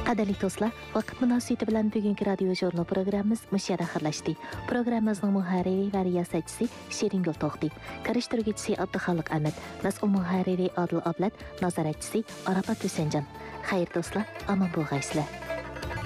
Qadrli do'stlar, vaqt munosabati bilan bugungi radio jurnal programmamiz mushayada xirlashdi. Programmamizning muharriri va riyosatchisi Shiringul To'xti, karishtiruvchisi Abduxoliq Ahmad, mas'ul muharriri Adil Ablat, nazoratchisi Arafat Husanjon. Xayr do'stlar, omon bo'lg'aysizlar.